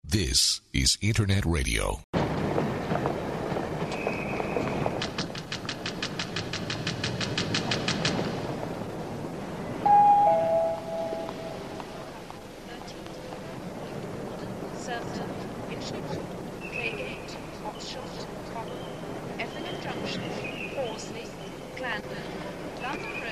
This is Internet Radio. Effingham Junction, Horsley, Clandon, London